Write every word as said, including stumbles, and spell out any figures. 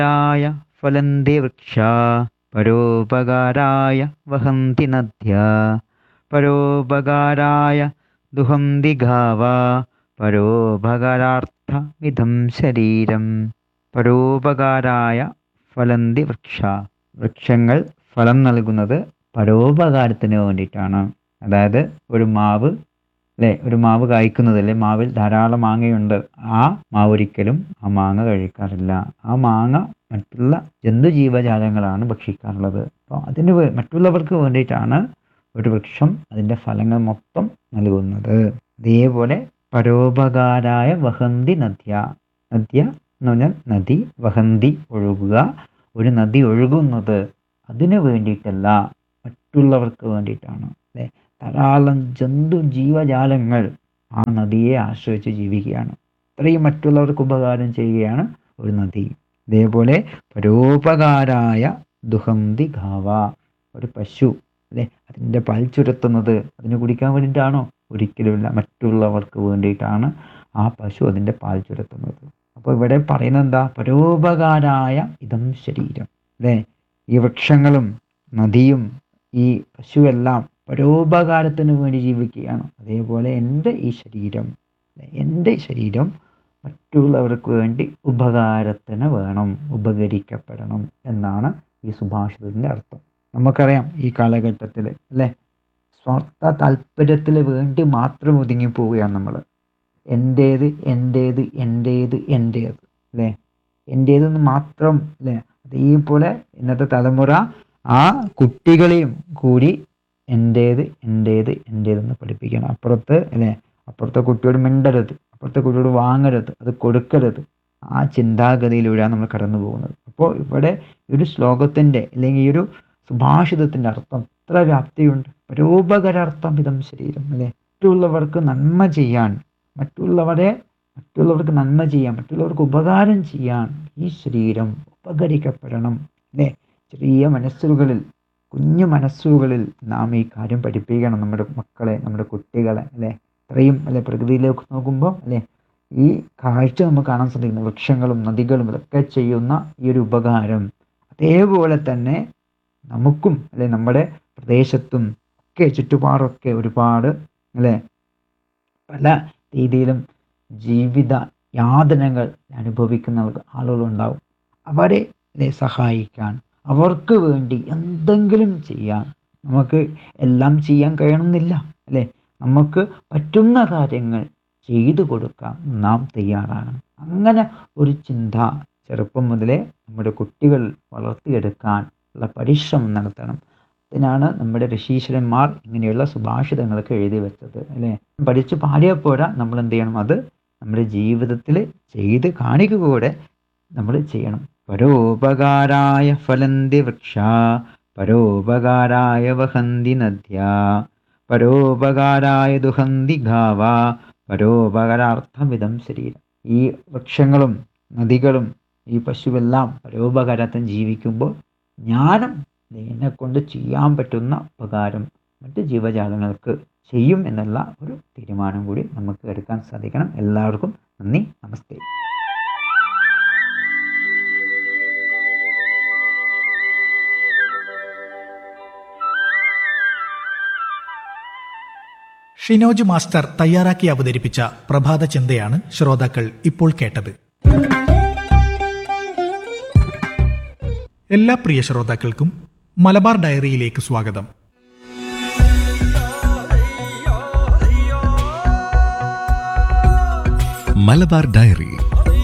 ായ ഫലന്തി വൃക്ഷ പരോപകാരായ വഹന്തി നദ്യ പരോപകാരായ ദുഹന്തി ഗാവ പരോപകാരാർത്ഥമിദം ശരീരം. പരോപകാരായ ഫലന്തി വൃക്ഷ, വൃക്ഷങ്ങൾ ഫലം നൽകുന്നത് പരോപകാരത്തിന് വേണ്ടിയിട്ടാണ്. അതായത് ഒരു മാവ് അല്ലേ, ഒരു മാവ് കായ്ക്കുന്നതല്ലേ, മാവിൽ ധാരാളം മാങ്ങയുണ്ട്. ആ മാവ് ഒരിക്കലും ആ മാങ്ങ കഴിക്കാറില്ല. ആ മാങ്ങ മറ്റുള്ള ജന്തുജീവജാലങ്ങളാണ് ഭക്ഷിക്കാറുള്ളത്. അപ്പോൾ അതിന് മറ്റുള്ളവർക്ക് വേണ്ടിയിട്ടാണ് ഒരു വൃക്ഷം അതിൻ്റെ ഫലങ്ങൾ മൊത്തം നൽകുന്നത്. അതേപോലെ പരോപകാരായ വഹന്തി നദ്യ, നദ്യ എന്ന് പറഞ്ഞാൽ നദി, വഹന്തി ഒഴുകുക. ഒരു നദി ഒഴുകുന്നത് അതിന് വേണ്ടിയിട്ടല്ല, മറ്റുള്ളവർക്ക് വേണ്ടിയിട്ടാണ് അല്ലേ. ധാരാളം ജന്തു ജീവജാലങ്ങൾ ആ നദിയെ ആശ്രയിച്ച് ജീവിക്കുകയാണ്. ഇത്രയും മറ്റുള്ളവർക്ക് ഉപകാരം ചെയ്യുകയാണ് ഒരു നദി. ഇതേപോലെ പരോപകാരായ ദുഹന്തി ഗാവ, ഒരു പശു അല്ലേ, അതിൻ്റെ പാൽ ചുരത്തുന്നത് അതിന് കുടിക്കാൻ വേണ്ടിയിട്ടാണോ? ഒരിക്കലുമില്ല, മറ്റുള്ളവർക്ക് വേണ്ടിയിട്ടാണ് ആ പശു അതിൻ്റെ പാൽ ചുരത്തുന്നത്. അപ്പോൾ ഇവിടെ പറയുന്നത് എന്താ? പരോപകാരായ ഇതം ശരീരം അല്ലേ. ഈ വൃക്ഷങ്ങളും നദിയും ഈ പശുവെല്ലാം പരോപകാരത്തിന് വേണ്ടി ജീവിക്കുകയാണ്. അതേപോലെ എൻ്റെ ഈ ശരീരം, എൻ്റെ ശരീരം മറ്റുള്ളവർക്ക് വേണ്ടി ഉപകാരത്തിന് വേണം, ഉപകരിക്കപ്പെടണം എന്നാണ് ഈ സുഭാഷിതത്തിൻ്റെ അർത്ഥം. നമുക്കറിയാം ഈ കാലഘട്ടത്തിൽ അല്ലേ, സ്വാർത്ഥ താല്പര്യത്തിന് വേണ്ടി മാത്രം ഒതുങ്ങിപ്പോവുകയാണ് നമ്മൾ. എൻ്റേത് എൻ്റേത് എൻ്റേത് എൻ്റേത് അല്ലേ, എൻ്റേതെന്ന് മാത്രം അല്ലേ. അതേപോലെ ഇന്നത്തെ തലമുറ ആ കുട്ടികളെയും കൂടി എൻ്റേത് എൻ്റേത് എൻ്റേതെന്ന് പഠിപ്പിക്കണം. അപ്പുറത്ത് അല്ലേ, അപ്പുറത്തെ കുട്ടിയോട് മിണ്ടരുത്, അപ്പുറത്തെ കുട്ടിയോട് വാങ്ങരുത്, അത് കൊടുക്കരുത്. ആ ചിന്താഗതിയിലൂടെയാണ് നമ്മൾ കടന്നു പോകുന്നത്. അപ്പോൾ ഇവിടെ ഒരു ശ്ലോകത്തിൻ്റെ അല്ലെങ്കിൽ ഈ ഒരു സുഭാഷിതത്തിൻ്റെ അർത്ഥം എത്ര വ്യാപ്തിയുണ്ട്. പരോപകാരാർത്ഥം ഇതം ശരീരം അല്ലേ. മറ്റുള്ളവർക്ക് നന്മ ചെയ്യാൻ, മറ്റുള്ളവരെ മറ്റുള്ളവർക്ക് നന്മ ചെയ്യാൻ, മറ്റുള്ളവർക്ക് ഉപകാരം ചെയ്യാൻ ഈ ശരീരം ഉപകരിക്കപ്പെടണം അല്ലേ. ചെറിയ മനസ്സുകളിൽ, കുഞ്ഞു മനസ്സുകളിൽ നാം ഈ കാര്യം പഠിപ്പിക്കണം നമ്മുടെ മക്കളെ, നമ്മുടെ കുട്ടികളെ അല്ലേ. ഇത്രയും അല്ലെ പ്രകൃതിയിലേക്ക് നോക്കുമ്പോൾ അല്ലേ ഈ കാഴ്ച നമുക്ക് കാണാൻ സാധിക്കുന്നു. വൃക്ഷങ്ങളും നദികളും ഇതൊക്കെ ചെയ്യുന്ന ഈ ഒരു ഉപകാരം അതേപോലെ തന്നെ നമുക്കും അല്ലെ, നമ്മുടെ പ്രദേശത്തും ഒക്കെ ചുറ്റുപാടൊക്കെ ഒരുപാട് അല്ലെ പല രീതിയിലും ജീവിത യാതനകൾ അനുഭവിക്കുന്ന ആളുകളുണ്ടാവും. അവരെ അല്ലെ സഹായിക്കാൻ, അവർക്ക് വേണ്ടി എന്തെങ്കിലും ചെയ്യാൻ, നമുക്ക് എല്ലാം ചെയ്യാൻ കഴിയണമെന്നില്ല അല്ലേ. നമുക്ക് പറ്റുന്ന കാര്യങ്ങൾ ചെയ്തു കൊടുക്കാൻ നാം തയ്യാറാണ്. അങ്ങനെ ഒരു ചിന്ത ചെറുപ്പം മുതലേ നമ്മുടെ കുട്ടികൾ വളർത്തിയെടുക്കാൻ ഉള്ള പരിശ്രമം നടത്തണം. അതിനാണ് നമ്മുടെ ഋഷീശ്വരന്മാർ ഇങ്ങനെയുള്ള സുഭാഷിതങ്ങളൊക്കെ എഴുതി വെച്ചത് അല്ലേ. പഠിച്ച് പാടിയാൽ പോരാ, നമ്മൾ എന്ത് ചെയ്യണം? അത് നമ്മുടെ ജീവിതത്തിൽ ചെയ്ത് കാണിക്കുക കൂടെ നമ്മൾ ചെയ്യണം. പരോപകാരായ ഫലന്തി വൃക്ഷ പരോപകാരായ വഹന്തി നദ്യ പരോപകാരായ ദുഹന്തി ഗാവ പരോപകാരാർത്ഥമിദം ശരീരം. ഈ വൃക്ഷങ്ങളും നദികളും ഈ പശുവെല്ലാം പരോപകാരത്തിന് ജീവിക്കുമ്പോൾ ജ്ഞാനം എന്നെ കൊണ്ട് ചെയ്യാൻ പറ്റുന്ന ഉപകാരം മറ്റ് ജീവജാലങ്ങൾക്ക് ചെയ്യും എന്നുള്ള ഒരു തീരുമാനം കൂടി നമുക്ക് എടുക്കാൻ സാധിക്കണം. എല്ലാവർക്കും നന്ദി, നമസ്തേ. ഷിനോജ് മാസ്റ്റർ തയ്യാറാക്കി അവതരിപ്പിച്ച പ്രഭാത ചിന്തയാണ് ശ്രോതാക്കൾ ഇപ്പോൾ കേട്ടത്. എല്ലാ പ്രിയ ശ്രോതാക്കൾക്കും മലബാർ ഡയറിയിലേക്ക് സ്വാഗതം. മലബാർ ഡയറി